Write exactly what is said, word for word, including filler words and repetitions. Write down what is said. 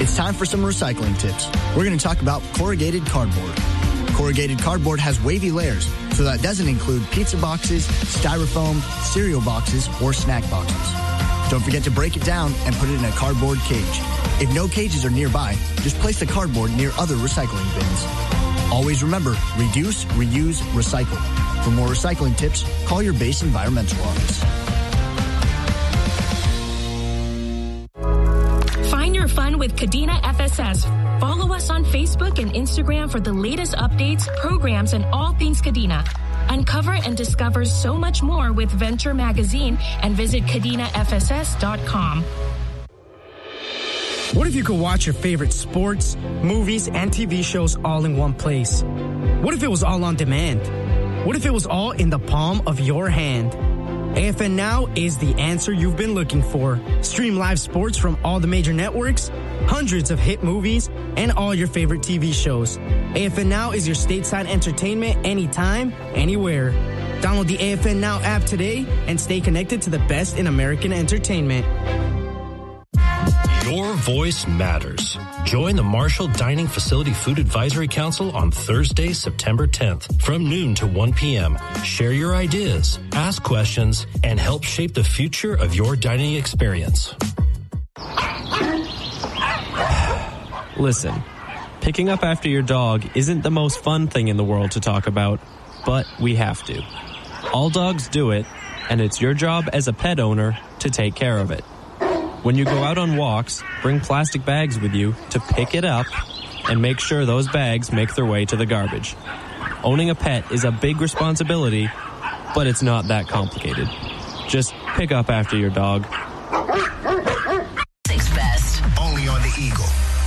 It's time for some recycling tips. We're going to talk about corrugated cardboard. Corrugated cardboard has wavy layers, so that doesn't include pizza boxes, styrofoam, cereal boxes, or snack boxes. Don't forget to break it down and put it in a cardboard cage. If no cages are nearby, just place the cardboard near other recycling bins. Always remember, reduce, reuse, recycle. For more recycling tips, call your base environmental office. Find your fun with Kadena F S S. Follow us on Facebook and Instagram for the latest updates, programs, and all things Kadena. Uncover and discover so much more with Venture Magazine and visit kadena f s s dot com. What if you could watch your favorite sports, movies, and T V shows all in one place? What if it was all on demand? What if it was all in the palm of your hand? A F N Now is the answer you've been looking for. Stream live sports from all the major networks, hundreds of hit movies, and all your favorite T V shows. A F N Now is your stateside entertainment anytime, anywhere. Download the A F N Now app today and stay connected to the best in American entertainment. Your voice matters. Join the Marshall Dining Facility Food Advisory Council on Thursday, September tenth from noon to one p.m. Share your ideas, ask questions, and help shape the future of your dining experience. Listen, picking up after your dog isn't the most fun thing in the world to talk about, but we have to. All dogs do it, and it's your job as a pet owner to take care of it. When you go out on walks, bring plastic bags with you to pick it up and make sure those bags make their way to the garbage. Owning a pet is a big responsibility, but it's not that complicated. Just pick up after your dog. Sixth Best. Only on the Eagle.